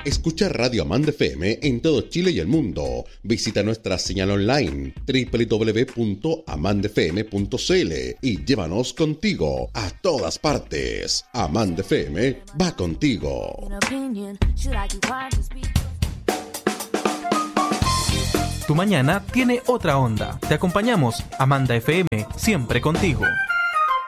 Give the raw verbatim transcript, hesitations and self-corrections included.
Escucha Radio Amanda F M en todo Chile y el mundo. Visita nuestra señal online doble u doble u doble u punto amanda f m punto c l y llévanos contigo a todas partes. Amanda F M va contigo. Tu mañana tiene otra onda. Te acompañamos, Amanda F M, siempre contigo.